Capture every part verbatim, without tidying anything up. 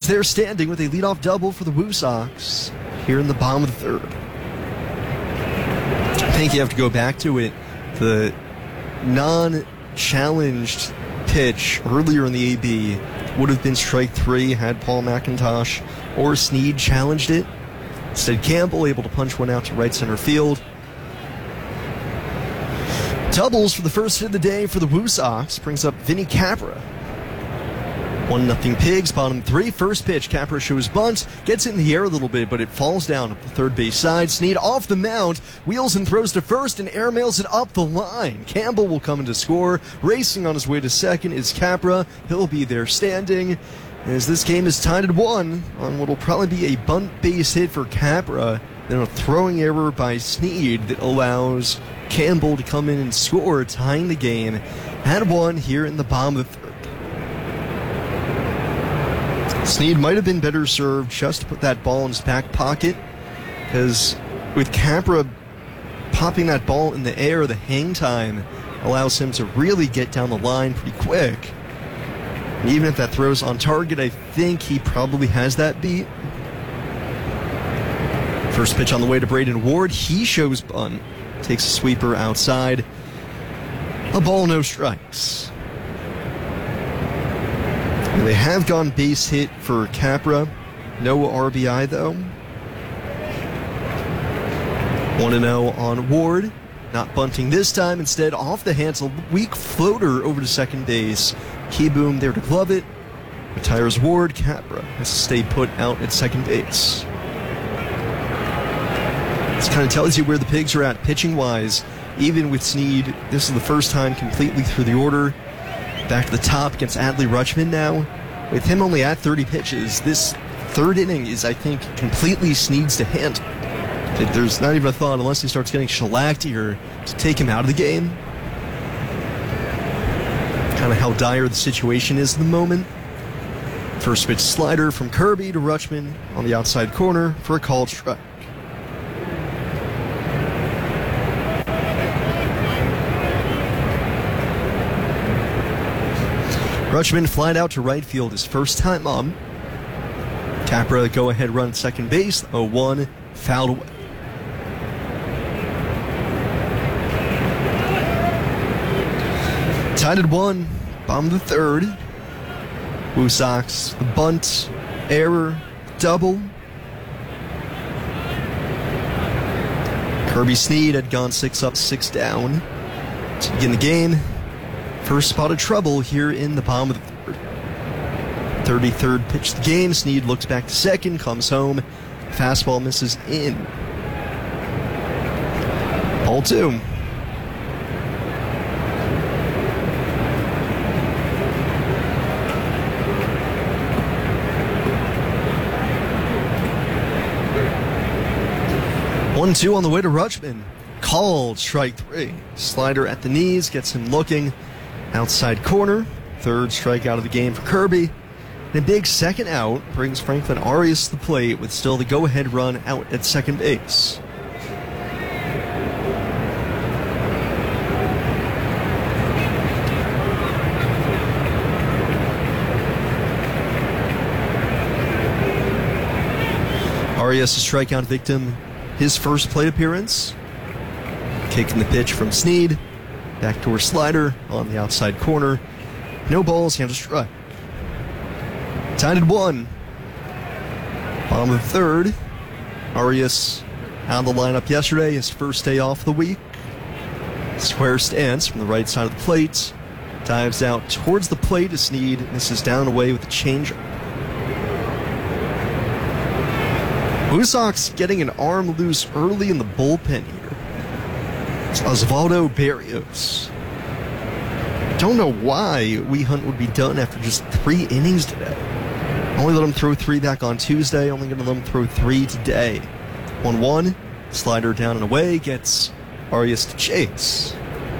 there standing with a leadoff double for the Woo Sox here in the bottom of the third. I think you have to go back to it. The non-challenged pitch earlier in the A B would have been strike three had Paul McIntosh or Snead challenged it. Instead, Campbell able to punch one out to right center field. Doubles for the first hit of the day for the Woo Sox brings up Vinny Capra. one nothing Pigs, bottom three. First pitch, Capra shows bunt, gets it in the air a little bit, but it falls down up the third base side. Snead off the mound, wheels and throws to first, and airmails it up the line. Campbell will come in to score. Racing on his way to second is Capra. He'll be there standing. As this game is tied at one on what will probably be a bunt base hit for Capra, then a throwing error by Snead that allows Campbell to come in and score, tying the game at one here in the bottom of the third. Snead might have been better served just to put that ball in his back pocket, because with Capra popping that ball in the air, the hang time allows him to really get down the line pretty quick. And even if that throw's on target, I think he probably has that beat. First pitch on the way to Braden Ward. He shows bunt. Takes a sweeper outside. A ball, no strikes. And they have gone base hit for Capra. No R B I, though. one and oh on Ward. Not bunting this time. Instead, off the hands, a weak floater over to second base. Keyboom there to glove it. Retires Ward. Capra has to stay put out at second base. This kind of tells you where the Pigs are at pitching-wise. Even with Snead, this is the first time completely through the order. Back to the top against Adley Rutschman now. With him only at thirty pitches, this third inning is, I think, completely Snead's to handle. There's not even a thought, unless he starts getting shellacked here, to take him out of the game. Kind of how dire the situation is at the moment. First pitch slider from Kirby to Rutschman on the outside corner for a called strike. Rutschman flied out to right field his first time up. Capra go-ahead run at second base. oh one, fouled away. Tied at one, bottom of the third. Woo Sox, the bunt, error, double. Kirby Snead had gone six up, six down to begin the game. First spot of trouble here in the bottom of the third. thirty-third pitch of the game. Snead looks back to second, comes home. Fastball misses in. Ball two. one two on the way to Rutschman. Called strike three. Slider at the knees, gets him looking. Outside corner. Third strikeout of the game for Kirby. And a big second out brings Franklin Arias to the plate with still the go-ahead run out at second base. Arias, a strikeout victim. His first plate appearance. Kicking the pitch from Snead. Backdoor slider on the outside corner. No balls, and a strike. Tied at one. Bottom of the third. Arias out of the lineup yesterday, his first day off of the week. Square stance from the right side of the plate. Dives out towards the plate as Snead misses down away with a changeup. Woo Sox getting an arm loose early in the bullpen here. It's Osvaldo Berrios. Don't know why Wee Hunt would be done after just three innings today. Only let him throw three back on Tuesday. Only going to let him throw three today. one one. Slider down and away. Gets Arias to chase.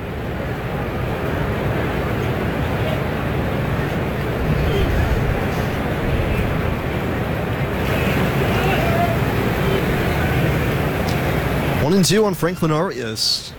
One and two on Franklin Arias.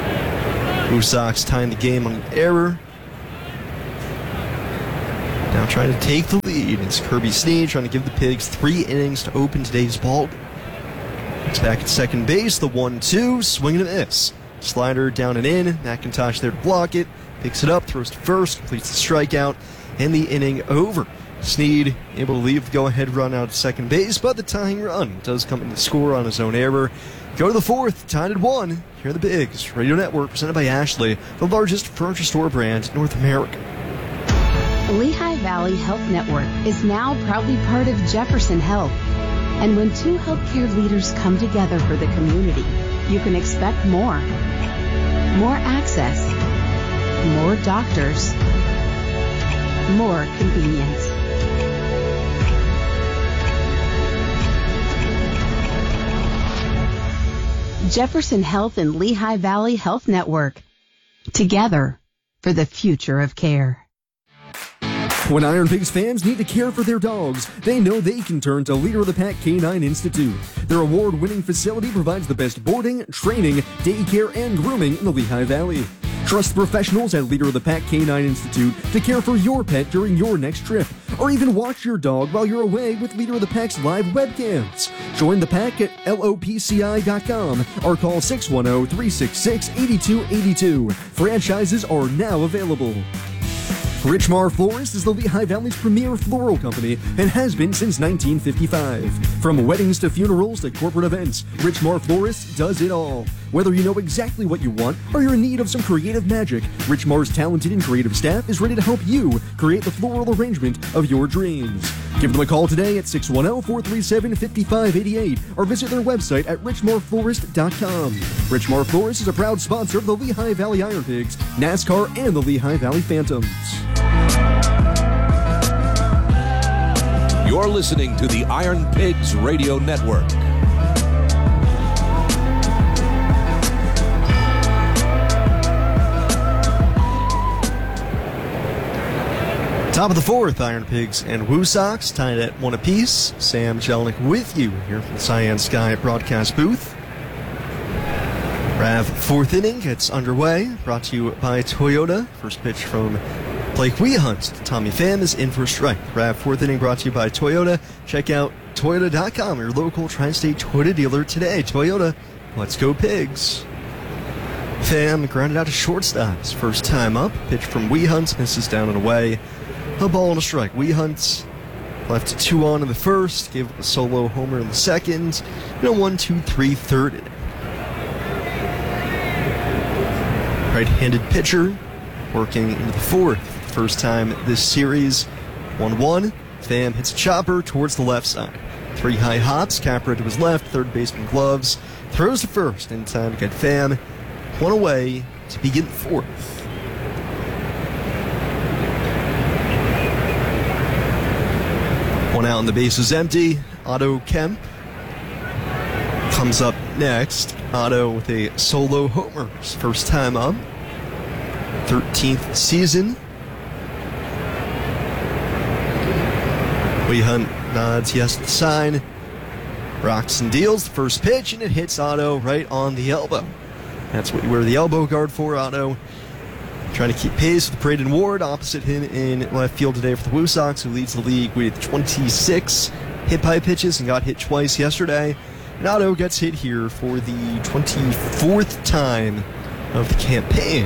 Woo Sox tying the game on an error. Now trying to take the lead. It's Kirby Snead trying to give the Pigs three innings to open today's ball. It's back at second base, the one two, swing and a miss. Slider down and in, McIntosh there to block it, picks it up, throws to first, completes the strikeout, and the inning over. Snead able to leave the go-ahead run out at second base, but the tying run does come in the score on his own error. Go to the fourth, tied at one. Here are the Bigs. Radio Network, presented by Ashley, the largest furniture store brand in North America. Lehigh Valley Health Network is now proudly part of Jefferson Health. And when two healthcare leaders come together for the community, you can expect more. More access. More doctors. More convenience. Jefferson Health and Lehigh Valley Health Network. Together for the future of care. When Iron Pigs fans need to care for their dogs, they know they can turn to Leader of the Pack Canine Institute. Their award-winning facility provides the best boarding, training, daycare, and grooming in the Lehigh Valley. Trust professionals at Leader of the Pack Canine Institute to care for your pet during your next trip, or even watch your dog while you're away with Leader of the Pack's live webcams. Join the pack at L O P C I dot com or call six one zero, three six six, eight two eight two. Franchises are now available. Richmar Florist is the Lehigh Valley's premier floral company and has been since nineteen fifty-five. From weddings to funerals to corporate events, Richmar Florist does it all. Whether you know exactly what you want or you're in need of some creative magic, Richmar's talented and creative staff is ready to help you create the floral arrangement of your dreams. Give them a call today at six one zero, four three seven, five five eight eight or visit their website at richmar florist dot com. Richmar Florist is a proud sponsor of the Lehigh Valley Iron Pigs, NASCAR, and the Lehigh Valley Phantoms. You're listening to the Iron Pigs Radio Network. Top of the fourth, Iron Pigs and Woo Sox tied at one apiece. Sam Jelinek with you here from the Cyan Sky broadcast booth. Rav fourth inning gets underway, brought to you by Toyota. First pitch from Blake Wehunt. Tommy Pham is in for a strike. Rav fourth inning brought to you by Toyota. Check out Toyota dot com, your local Tri-State Toyota dealer today. Toyota, let's go Pigs. Pham grounded out to shortstop. His first time up. Pitch from Wehunt, misses down and away. A ball and a strike. Wehunt left two on in the first, gave up a solo homer in the second, and a one two three third inning. Right-handed pitcher working into the fourth. First time this series. one one. Pham hits a chopper towards the left side. Three high hops. Capra to his left. Third baseman gloves. Throws to first in time to get Pham one away to begin the fourth. One out and the base is empty. Otto Kemp comes up next. Otto with a solo homer. His first time up. thirteenth season. Wehunt nods yes to the sign. Rocks and deals the first pitch, and it hits Otto right on the elbow. That's what you wear the elbow guard for, Otto. Trying to keep pace with Braden Ward opposite him in left field today for the Woo Sox, who leads the league with twenty-six hit by pitches and got hit twice yesterday. And Otto gets hit here for the twenty-fourth time of the campaign.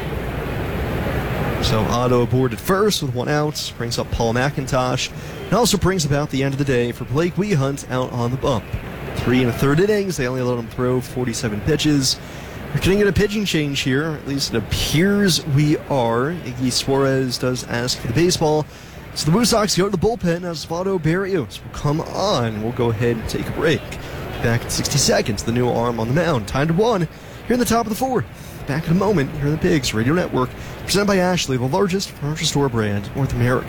So Otto aboard at first with one out, brings up Paul McIntosh, and also brings about the end of the day for Blake Wehunt out on the bump. Three and a third innings, they only let him throw forty-seven pitches. We're going to get a pitching change here, at least it appears we are. Iggy Suarez does ask for the baseball. So the Woo Sox go to the bullpen as Osvaldo Berrios will come on. We'll go ahead and take a break. Back in sixty seconds, the new arm on the mound. Tied to one here in the top of the fourth. Back in a moment here in the Pigs Radio Network, presented by Ashley, the largest furniture store brand in North America.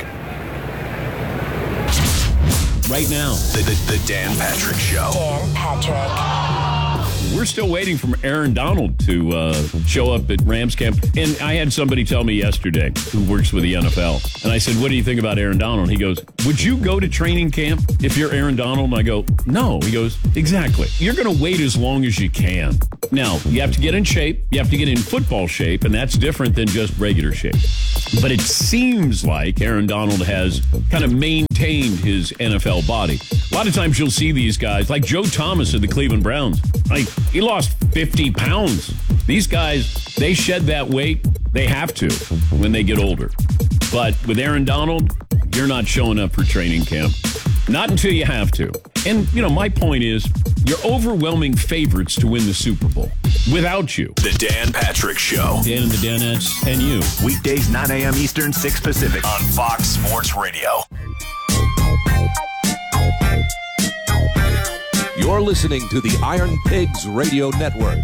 Right now, the, the, the Dan Patrick Show. Dan Patrick. We're still waiting for Aaron Donald to uh, show up at Rams camp. And I had somebody tell me yesterday who works with the N F L. And I said, what do you think about Aaron Donald? He goes, would you go to training camp if you're Aaron Donald? And I go, no. He goes, exactly. You're going to wait as long as you can. Now, you have to get in shape. You have to get in football shape, and that's different than just regular shape. But it seems like Aaron Donald has kind of maintained his N F L body. A lot of times you'll see these guys, like Joe Thomas of the Cleveland Browns. Like, he lost fifty pounds. These guys, they shed that weight. They have to when they get older. But with Aaron Donald, you're not showing up for training camp. Not until you have to. And, you know, my point is, you're overwhelming favorites to win the Super Bowl without you. The Dan Patrick Show. Dan and the Danettes and you. Weekdays, nine a.m. Eastern, six Pacific on Fox Sports Radio. You're listening to the Iron Pigs Radio Network.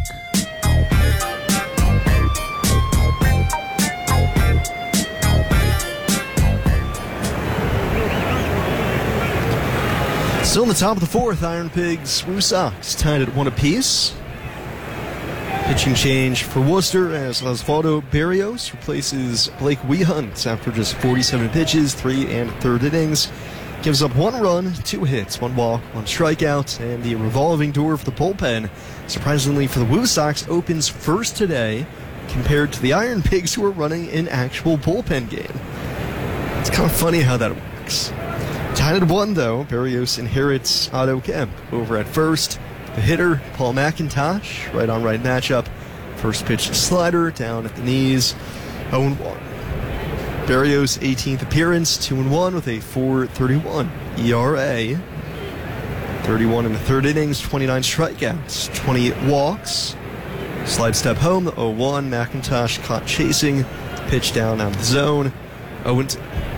Still in the top of the fourth, Iron Pigs, Woo Sox tied at one apiece. Pitching change for Worcester as Osvaldo Berrios replaces Blake Wehunt after just forty-seven pitches, three and a third innings. Gives up one run, two hits, one walk, one strikeout, and the revolving door for the bullpen, surprisingly for the Woo Sox, opens first today compared to the Iron Pigs, who are running an actual bullpen game. It's kind of funny how that works. Tied at one, though, Berrios inherits Otto Kemp over at first. The hitter, Paul McIntosh, right-on-right matchup. First pitch slider down at the knees, oh and one. Berrios' eighteenth appearance, two and one with a four thirty-one E R A. thirty-one in the third innings, twenty-nine strikeouts, twenty walks. Slide step home, the oh one. McIntosh caught chasing, pitch down out of the zone, oh and two.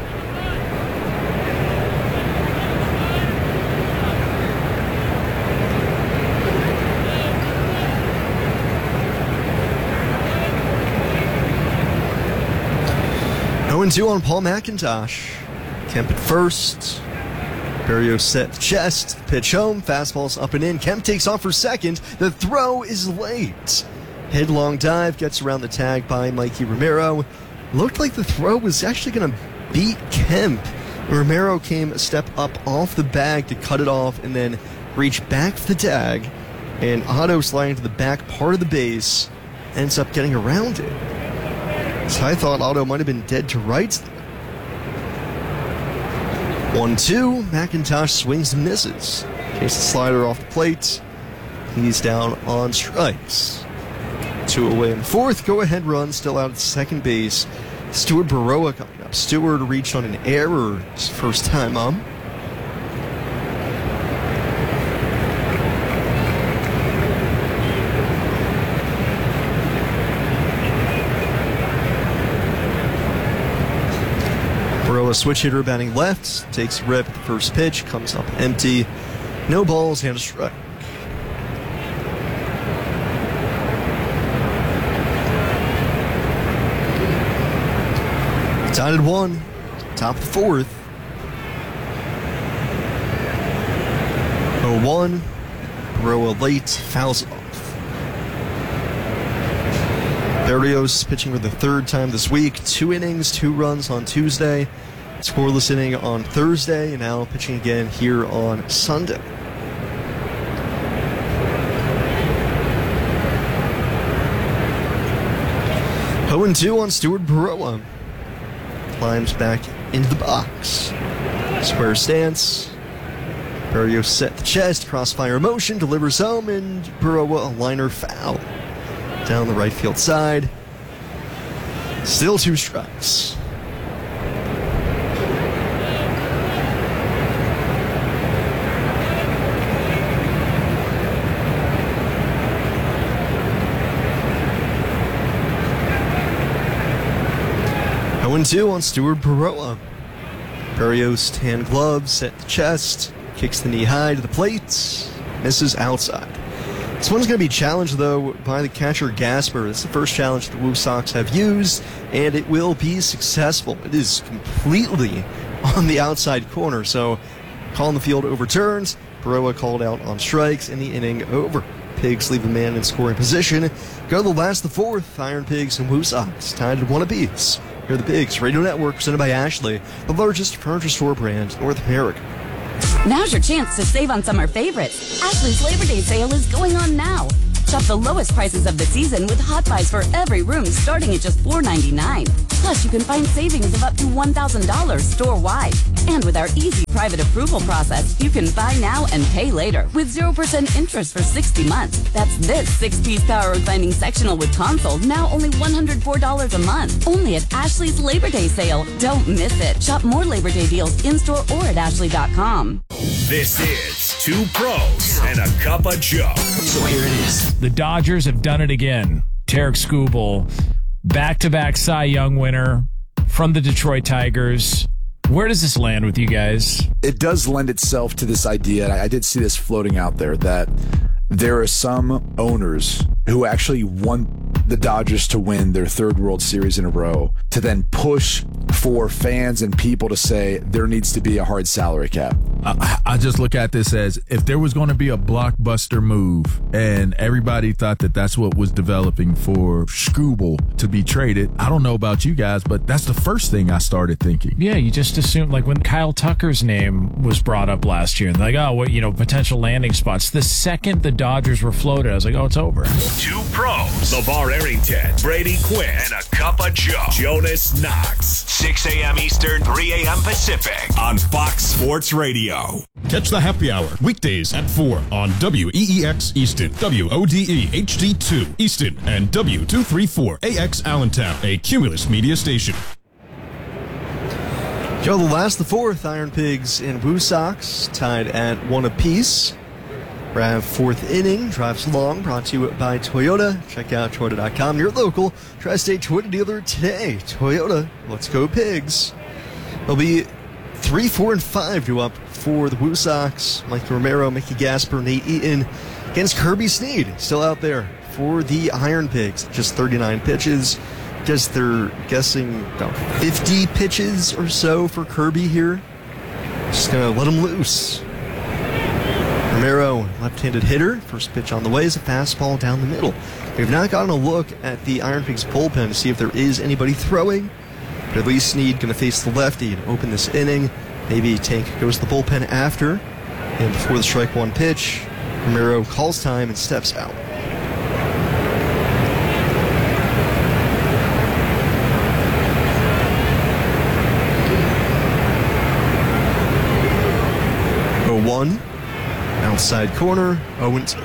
oh and two on Paul McIntosh. Kemp at first. Berrios set the chest. Pitch home. Fastball's up and in. Kemp takes off for second. The throw is late. Headlong dive gets around the tag by Mikey Romero. Looked like the throw was actually going to beat Kemp. Romero came a step up off the bag to cut it off and then reach back for the tag. And Otto, sliding to the back part of the base, ends up getting around it. So I thought Otto might have been dead to rights there. one two. McIntosh swings and misses. Takes the slider off the plate. He's down on strikes. Two away in the fourth. Go-ahead run still out at second base. Stuart Baroa coming up. Stewart reached on an error his first time up. A switch hitter batting left, takes a rip at the first pitch, comes up empty. No balls and a strike. Tied at one, top of the fourth. oh one, Baroa late, fouls off. Berrios pitching for the third time this week. Two innings, two runs on Tuesday. Scoreless inning on Thursday, and now pitching again here on Sunday. oh and two on Stuart Baroa. Climbs back into the box. Square stance. Berrios set the chest, crossfire motion, delivers home, and Baroa a liner foul. Down the right field side. Still two strikes. oh and two on Stuart Baroa. Berrios tan glove, set the chest, kicks the knee high to the plate, misses outside. This one's going to be challenged, though, by the catcher Gasper. It's the first challenge the Woo Sox have used, and it will be successful. It is completely on the outside corner, so call in the field overturns. Baroa called out on strikes, and the inning over. Pigs leave a man in scoring position. Go to the last of the fourth. Iron Pigs and Woo Sox tied at one apiece. Here are the Pigs Radio Network, presented by Ashley, the largest furniture store brand in North America. Now's your chance to save on summer favorites. Ashley's Labor Day sale is going on now. Shop the lowest prices of the season with hot buys for every room starting at just four ninety-nine. Plus, you can find savings of up to one thousand dollars store-wide. And with our easy private approval process, you can buy now and pay later with zero percent interest for sixty months. That's this six-piece power reclining sectional with console, now only one hundred four dollars a month. Only at Ashley's Labor Day sale. Don't miss it. Shop more Labor Day deals in-store or at ashley dot com. This is Two Pros and a Cup of Joe. So here it is. The Dodgers have done it again. Tarek Skubal, back-to-back Cy Young winner from the Detroit Tigers. Where does this land with you guys? It does lend itself to this idea, and I did see this floating out there, that there are some owners who actually want the Dodgers to win their third World Series in a row to then push for fans and people to say there needs to be a hard salary cap. I, I just look at this as if there was going to be a blockbuster move and everybody thought that that's what was developing for Skubal to be traded. I don't know about you guys, but that's the first thing I started thinking. Yeah, you just assumed, like when Kyle Tucker's name was brought up last year, and like, oh, what, you know, potential landing spots. The second the Dodgers were floated, I was like, oh, it's over. Two Pros, LeVar Arrington, Brady Quinn, and a Cup of Joe. Jonas Knox. six a.m. Eastern, three a.m. Pacific on Fox Sports Radio. Catch the happy hour weekdays at four on W E E X Easton, W O D E H D two Easton, and W two thirty-four A X Allentown, a Cumulus media station. Joe, the last, the fourth, Iron Pigs and Woo Sox tied at one apiece. Rav fourth inning, drives along, brought to you by Toyota. Check out Toyota dot com, your local Tri-State Toyota dealer today. Toyota, let's go Pigs. They'll be three, four, and five to up for the Woo Sox. Mike Romero, Mickey Gasper, Nate Eaton against Kirby Sneed, still out there for the Iron Pigs. Just thirty-nine pitches. Guess they're guessing about fifty pitches or so for Kirby here. Just gonna let him loose. Romero, left-handed hitter. First pitch on the way is a fastball down the middle. We've not gotten a look at the Iron Pigs bullpen to see if there is anybody throwing. But at least Sneed going to face the lefty and open this inning. Maybe Tank goes to the bullpen after. And before the strike one pitch, Romero calls time and steps out. oh one. Outside corner, oh and two.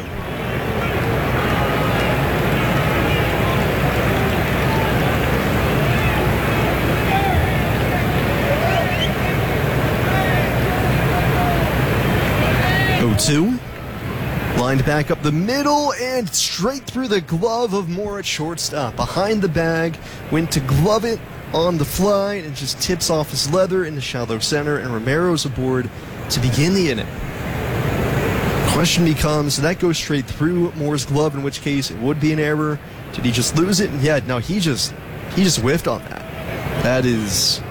oh two. Lined back up the middle and straight through the glove of Moore at shortstop. Behind the bag, went to glove it on the fly and just tips off his leather in the shallow center, and Romero's aboard to begin the inning. Question becomes, did that go straight through Moore's glove, in which case it would be an error? Did he just lose it? And yeah, no, he just he just whiffed on that. That is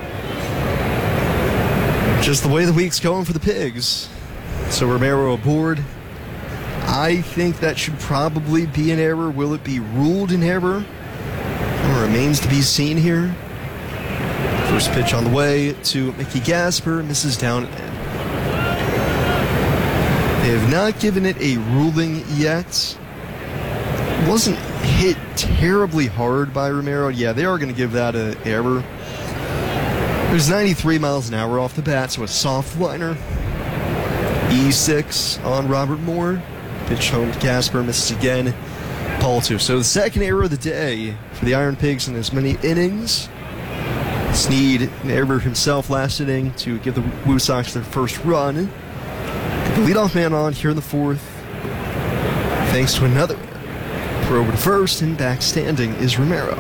just the way the week's going for the Pigs. So Romero aboard. I think that should probably be an error. Will it be ruled an error? It remains to be seen here. First pitch on the way to Mickey Gasper, misses down and in. They have not given it a ruling yet. It wasn't hit terribly hard by Romero. Yeah, they are going to give that an error. There's ninety-three miles an hour off the bat, so a soft liner. E six on Robert Moore. Pitch home to Gasper, misses again. Ball two. So the second error of the day for the Iron Pigs in as many innings. Sneed an error himself last inning to give the Woo Sox their first run. The leadoff man on here in the fourth, thanks to another error. Throw over to first, and back standing is Romero.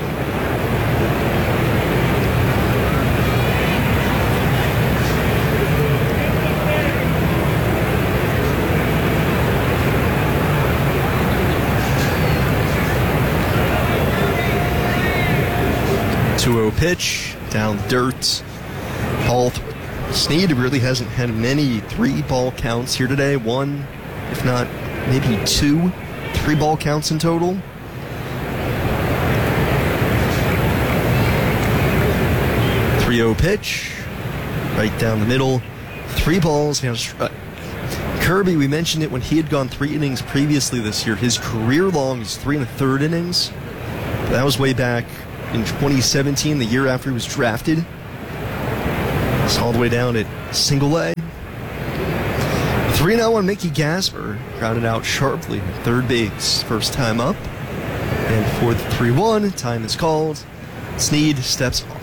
two oh pitch, down the dirt, ball three. Sneed really hasn't had many three-ball counts here today. One, if not maybe two, Three ball counts in total. three oh pitch. Right down the middle. Three balls and a strike. Kirby, we mentioned it when he had gone three innings previously this year. His career long is three and a third innings. That was way back in twenty seventeen, the year after he was drafted. It's all the way down at single A. three oh on Mickey Gasper. Grounded out sharply at third base. First time up. And for the three one, time is called. Snead steps off.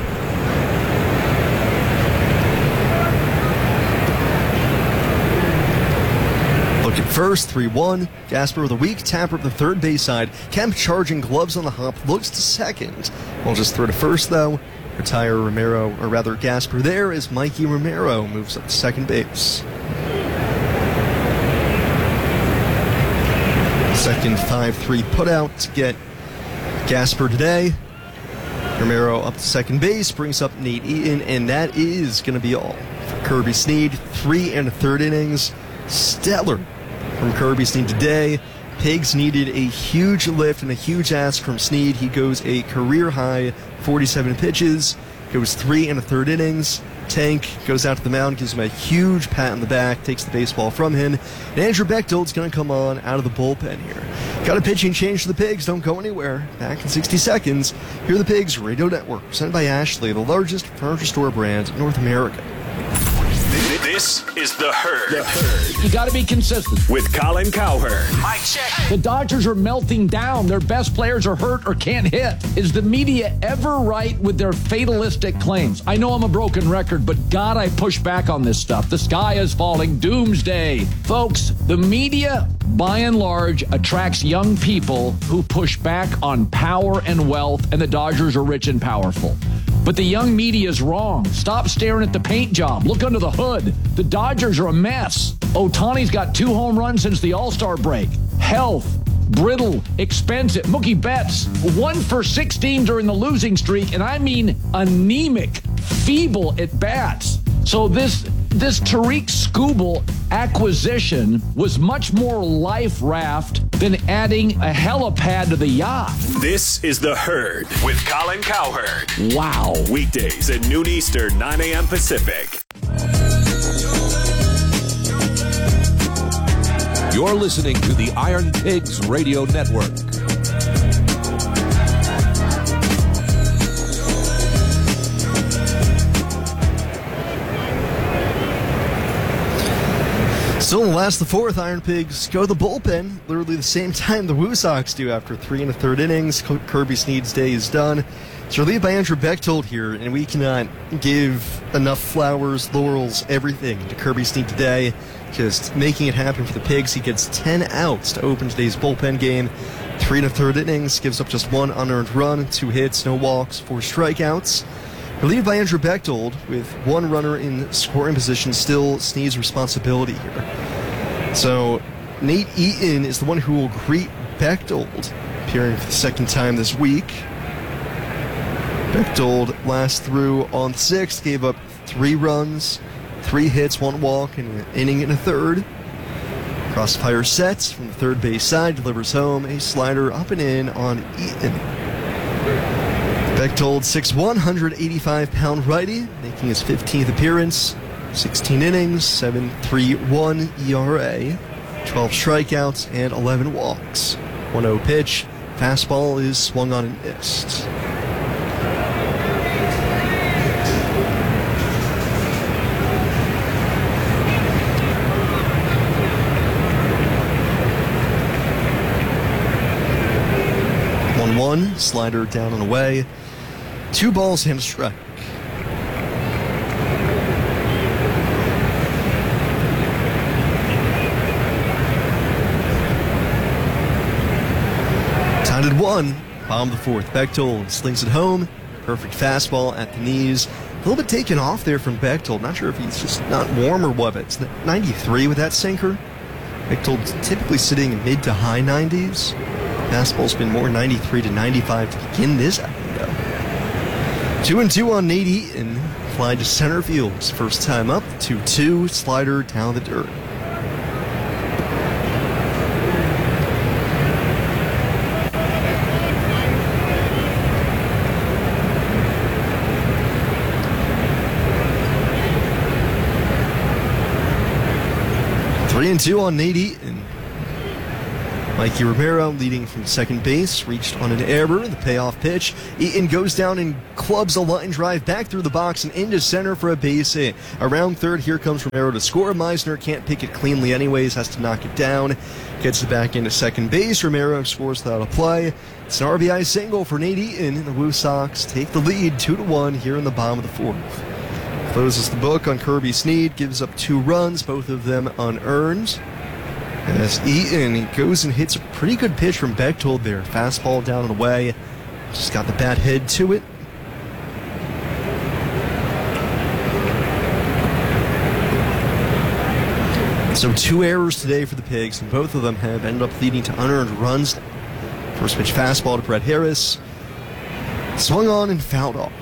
Looking first, three one. Gasper with a weak tapper up the third base side. Kemp charging, gloves on the hop, looks to second. We'll just throw to first, though. Retire Romero, or rather Gasper there as Mikey Romero moves up to second base. Second five three putout to get Gasper today. Romero up to second base, brings up Nate Eaton, and that is going to be all for Kirby Snead. Three and a third innings. Stellar from Kirby Snead today. Pigs needed a huge lift and a huge ask from Snead. He goes a career-high forty-seven pitches, goes three and a third innings. Tank goes out to the mound, gives him a huge pat on the back, takes the baseball from him. And Andrew Bechtold's going to come on out of the bullpen here. Got a pitching change for the Pigs. Don't go anywhere. Back in sixty seconds. Here are the Pigs Radio Network, presented by Ashley, the largest furniture store brand in North America. This is The Herd. The Herd. You got to be consistent. With Colin Cowherd. Mike check. The Dodgers are melting down. Their best players are hurt or can't hit. Is the media ever right with their fatalistic claims? I know I'm a broken record, but God, I push back on this stuff. The sky is falling. Doomsday. Folks, the media, by and large, attracts young people who push back on power and wealth, and the Dodgers are rich and powerful. But the young media is wrong. Stop staring at the paint job. Look under the hood. The Dodgers are a mess. Ohtani's got two home runs since the All-Star break. Health, brittle, expensive. Mookie Betts, one for sixteen during the losing streak, and I mean anemic, feeble at bats. So this this Tariq Skubal acquisition was much more life raft than adding a helipad to the yacht. This is The Herd with Colin Cowherd. Wow. Weekdays at noon Eastern, nine a.m. Pacific. You're listening to the Iron Pigs Radio Network. Still in the last of the fourth, Iron Pigs go to the bullpen, literally the same time the Woo Sox do after three and a third innings. Kirby Snead's day is done. It's relieved by Andrew Bechtold here, and we cannot give enough flowers, laurels, everything to Kirby Snead today. Just making it happen for the Pigs. He gets ten outs to open today's bullpen game. Three and a third innings, gives up just one unearned run, two hits, no walks, four strikeouts. Relieved by Andrew Bechtold with one runner in scoring position, still Snead's responsibility here. So Nate Eaton is the one who will greet Bechtold, appearing for the second time this week. Bechtold last through on the sixth, gave up three runs, three hits, one walk, and an inning and a third. Crossfire sets from the third base side, delivers home a slider up and in on Eaton. Bechtold, six one, one eighty-five pound righty, making his fifteenth appearance. sixteen innings, seven point three one E R A, twelve strikeouts, and eleven walks. one oh pitch. Fastball is swung on and missed. one one, slider down and away. Two balls and a strike. Tied at one, bottom of the fourth. Bechtold slings it home. Perfect fastball at the knees. A little bit taken off there from Bechtold. Not sure if he's just not warm or what, but it's ninety-three with that sinker. Bechtold typically sitting in mid to high nineties. Fastball's been more ninety-three to ninety-five to begin this outing, though. Two and two on Nate Eaton. Fly to center field. His first time up. two two. Slider down the dirt. Three and two on Nate Eaton. Mikey Romero leading from second base, reached on an error, the payoff pitch. Eaton goes down and clubs a line drive back through the box and into center for a base hit. Around third, here comes Romero to score. Meisner can't pick it cleanly anyways, has to knock it down. Gets it back into second base. Romero scores without a play. It's an R B I single for Nate Eaton, and the Woo Sox take the lead two to one here in the bottom of the fourth. Closes the book on Kirby Snead, gives up two runs, both of them unearned. As Eaton goes and hits a pretty good pitch from Bechtold there. Fastball down and away. Just got the bat head to it. So two errors today for the Pigs, and both of them have ended up leading to unearned runs. First pitch fastball to Brett Harris. Swung on and fouled off.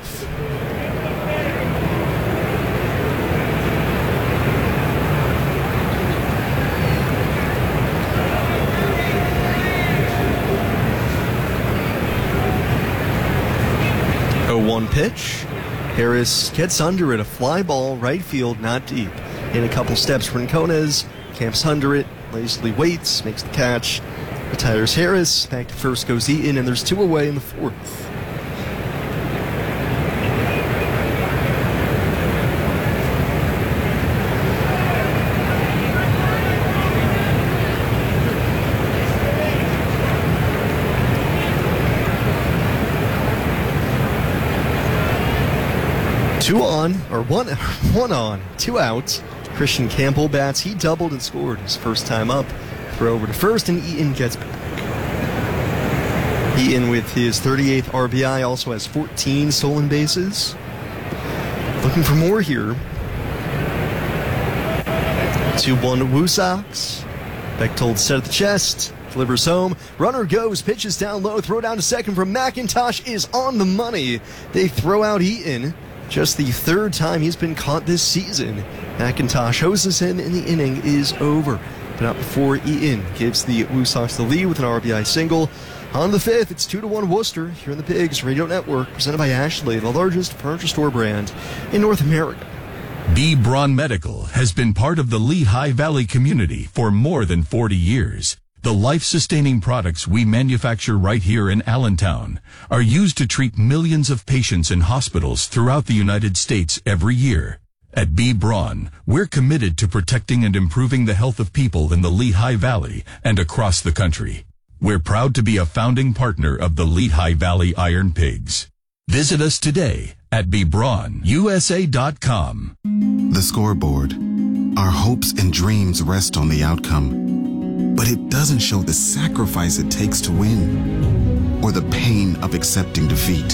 oh one pitch. Harris gets under it. A fly ball, right field, not deep. In a couple steps, Rincones camps under it, lazily waits, makes the catch, retires Harris. Back to first goes Eaton, and there's two away in the fourth. Two on, or one, one on, two outs. Christian Campbell bats. He doubled and scored his first time up. Throw over to first, and Eaton gets back. Eaton with his thirty-eighth R B I also has fourteen stolen bases. Looking for more here. two one Woo Sox. Bechtold set at the chest. Delivers home. Runner goes. Pitches down low. Throw down to second from McIntosh is on the money. They throw out Eaton. Just the third time he's been caught this season. McIntosh hoses him, and the inning is over. But not before Eaton gives the Woo Sox the lead with an R B I single. On the fifth, it's two to one Worcester here in the Pigs Radio Network, presented by Ashley, the largest furniture store brand in North America. B. Braun Medical has been part of the Lehigh Valley community for more than forty years. The life-sustaining products we manufacture right here in Allentown are used to treat millions of patients in hospitals throughout the United States every year. At B. Braun, we're committed to protecting and improving the health of people in the Lehigh Valley and across the country. We're proud to be a founding partner of the Lehigh Valley Iron Pigs. Visit us today at b braun u s a dot com. The scoreboard. Our hopes and dreams rest on the outcome. But it doesn't show the sacrifice it takes to win, or the pain of accepting defeat.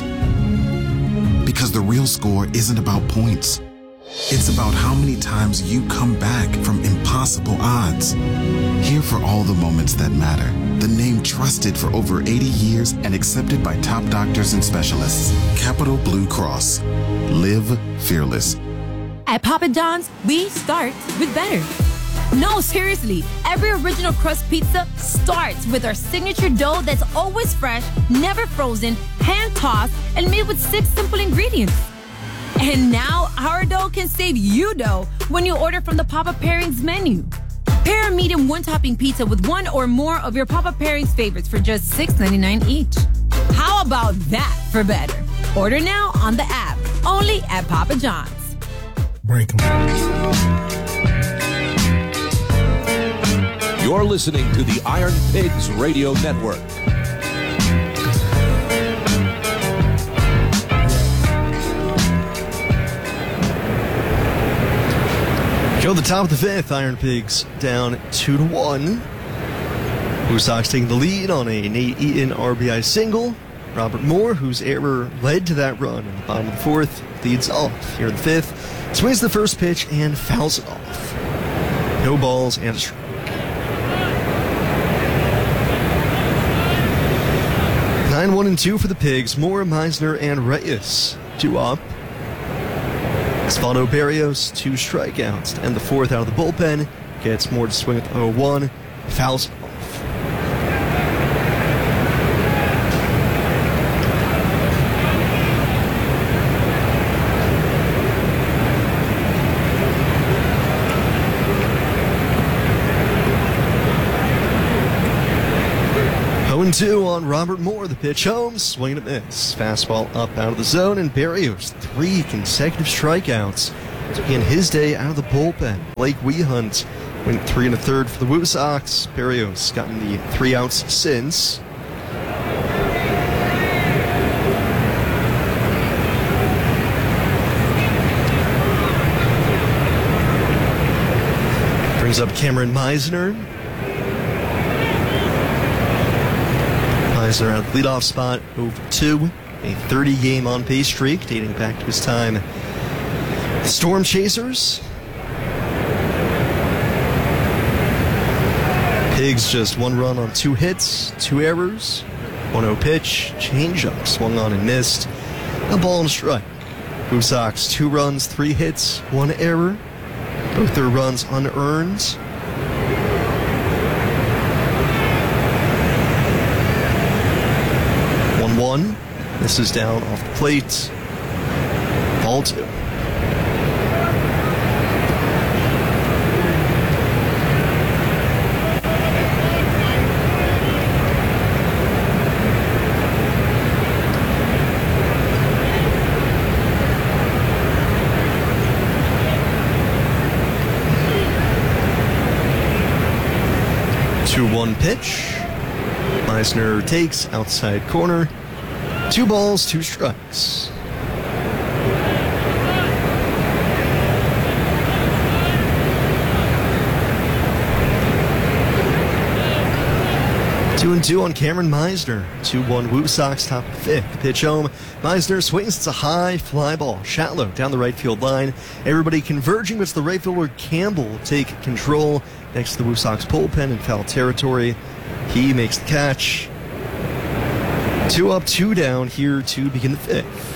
Because the real score isn't about points. It's about how many times you come back from impossible odds. Here for all the moments that matter. The name trusted for over eighty years and accepted by top doctors and specialists. Capital Blue Cross. Live fearless. At Papa John's, we start with better. No, seriously, every original crust pizza starts with our signature dough that's always fresh, never frozen, hand-tossed, and made with six simple ingredients. And now, our dough can save you dough when you order from the Papa Pairings menu. Pair a medium one-topping pizza with one or more of your Papa Pairings favorites for just six ninety-nine each. How about that for better? Order now on the app, only at Papa John's. Break 'em. You're listening to the Iron Pigs Radio Network. Go to the top of the fifth. Iron Pigs down two to one. Woo Sox taking the lead on a Nate Eaton R B I single. Robert Moore, whose error led to that run in the bottom of the fourth, leads off here in the fifth. Swings the first pitch and fouls it off. No balls and a strike. nine one and two for the Pigs. Moore, Meisner, and Reyes. Two up. Osvaldo Barrios, two strikeouts. And the fourth out of the bullpen. Gets Moore to swing at oh one. Fouls off. and two on Robert Moore. The pitch home, swing and a miss. Fastball up out of the zone, and Berrios three consecutive strikeouts to begin his day out of the bullpen. Blake Wehunt went three and a third for the Woo Sox. Berrios gotten the three outs since. Brings up Cameron Meisner. Meisner out of the leadoff spot, oh for two. A thirty-game on-base streak dating back to his time. The Storm Chasers. Pigs just one run on two hits, two errors, one oh pitch, changeup, swung on and missed. A ball and a strike. Woo Sox, two runs, three hits, one error. Both their runs unearned. one one. This is down off the plate. Ball two. two one pitch. Meisner takes outside corner. Two balls, two strikes. Two and two on Cameron Meisner. two one Woo Sox, top of fifth. Pitch home. Meisner swings. It's a high fly ball. Shallow down the right field line. Everybody converging, but it's the right fielder Campbell take control next to the Woo Sox bullpen in foul territory. He makes the catch. Two up, two down here to begin the fifth.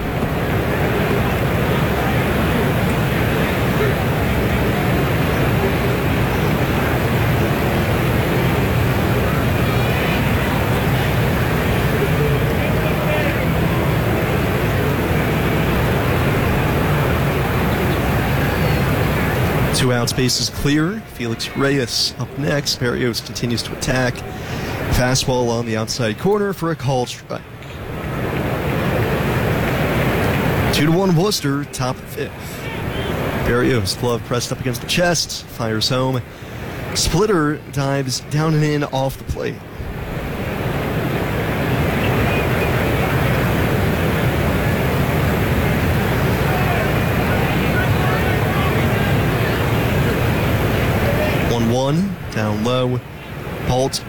Two outs, bases clear. Felix Reyes up next. Berrios continues to attack. Fastball on the outside corner for a called strike. Two to one Worcester, top of fifth. Berrios, glove pressed up against the chest, fires home. Splitter dives down and in off the plate. one one, down low, ball two.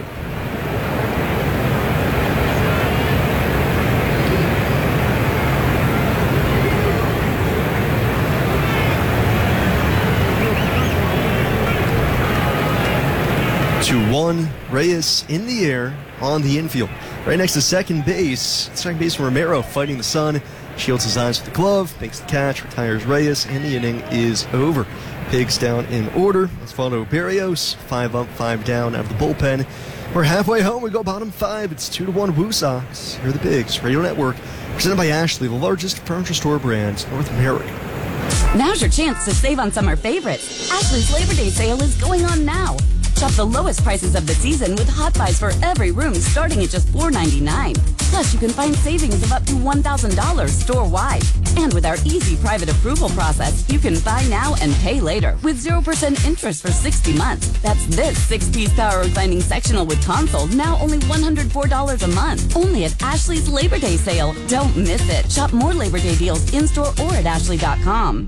two one, Reyes in the air on the infield. Right next to second base, second baseman Romero fighting the sun, shields his eyes with the glove, makes the catch, retires Reyes, and the inning is over. Pigs down in order. Osvaldo Berrios, five up, five down out of the bullpen. We're halfway home. We go bottom five. It's two to one Woo Sox. Here are the Pigs Radio Network, presented by Ashley, the largest furniture store brand in North America. Now's your chance to save on summer favorites. Ashley's Labor Day sale is going on now. Shop the lowest prices of the season with hot buys for every room starting at just four ninety-nine. Plus, you can find savings of up to one thousand dollars store-wide. And with our easy private approval process, you can buy now and pay later with zero percent interest for sixty months. That's this six-piece power reclining sectional with console, now only one hundred four dollars a month. Only at Ashley's Labor Day sale. Don't miss it. Shop more Labor Day deals in-store or at ashley dot com.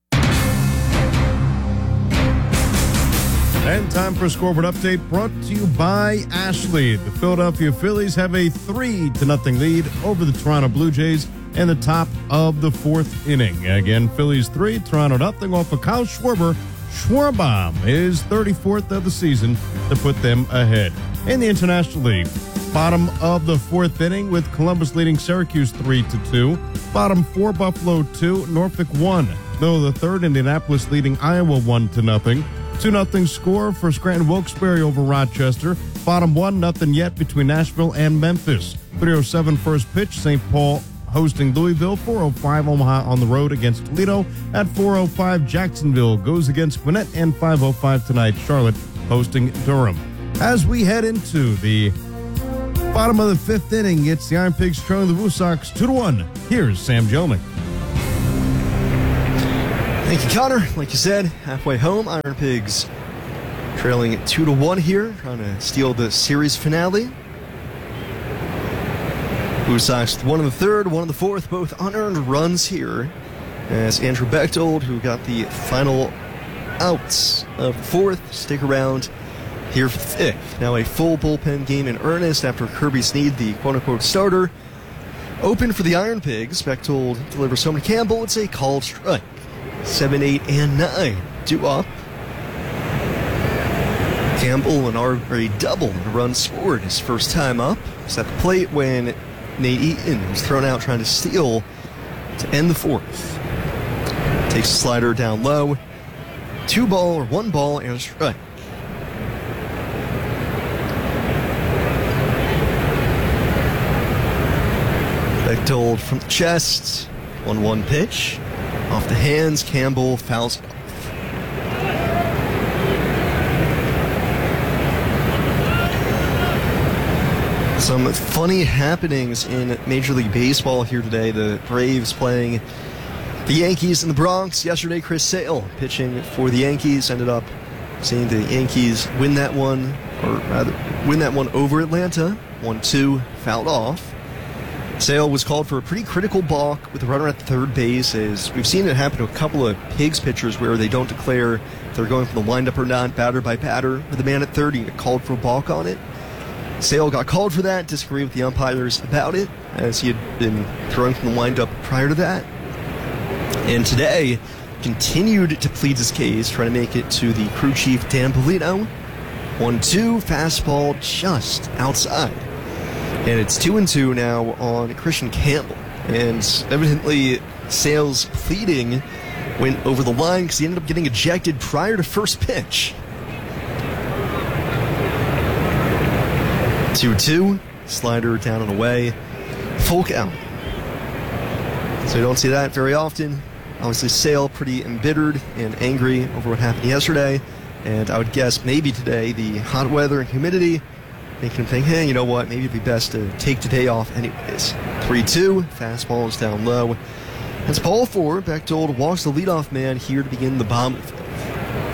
And time for a scoreboard update brought to you by Ashley. The Philadelphia Phillies have a three to nothing lead over the Toronto Blue Jays in the top of the fourth inning. Again, Phillies three, Toronto nothing off of Kyle Schwarber. Schwarbaum is thirty-fourth of the season to put them ahead. In the International League, bottom of the fourth inning with Columbus leading Syracuse three to two. Bottom four, Buffalo two, Norfolk one. Middle of the third, Indianapolis leading Iowa one to nothing. two nothing score for Scranton Wilkes-Barre over Rochester. Bottom one, nothing yet between Nashville and Memphis. three oh seven first pitch, Saint Paul hosting Louisville. four oh five Omaha on the road against Toledo. At four oh five, Jacksonville goes against Gwinnett. And five oh five tonight, Charlotte hosting Durham. As we head into the Bottom of the fifth inning, it's the Iron Pigs trailing the Woo Sox two to one. Here's Sam Jelnick. Thank you, Connor. Like you said, halfway home, Iron Pigs trailing two to one here, trying to steal the series finale. Blue Sox one in the third, one in the fourth, both unearned runs here. As Andrew Bechtold, who got the final outs of the fourth, stick around here for the fifth. Now a full bullpen game in earnest after Kirby Snead, the quote-unquote starter, open for the Iron Pigs. Bechtold delivers home to Campbell. It's a called strike. Seven, eight, and nine. Two up. Campbell and R a double and a run scored his first time up. It's at the plate when Nate Eaton was thrown out trying to steal to end the fourth. Takes a slider down low. Two ball or one ball and a strike. Bechtold from the chest. one one pitch. Off the hands, Campbell fouls it off. Some funny happenings in Major League Baseball here today. The Braves playing the Yankees in the Bronx. Yesterday, Chris Sale pitching for the Yankees. Ended up seeing the Yankees win that one, or rather, win that one over Atlanta. one two, fouled off. Sale was called for a pretty critical balk with a runner at third base, as we've seen it happen to a couple of Pigs pitchers where they don't declare if they're going for the windup or not, batter by batter. With the man at third, he got called for a balk on it. Sale got called for that, disagreed with the umpires about it, as he had been throwing from the windup prior to that. And today, continued to plead his case, trying to make it to the crew chief, Dan Polito. one two, fastball just outside. And it's two and two now on Christian Campbell. And evidently, Sale's pleading went over the line because he ended up getting ejected prior to first pitch. two two, slider down and away, full count. So you don't see that very often. Obviously, Sale pretty embittered and angry over what happened yesterday. And I would guess maybe today the hot weather and humidity making him think, hey, you know what, maybe it'd be best to take today off anyways. three two, fastball is down low. As Paul Ford, Bechtold walks the leadoff man here to begin the bottom of the fifth.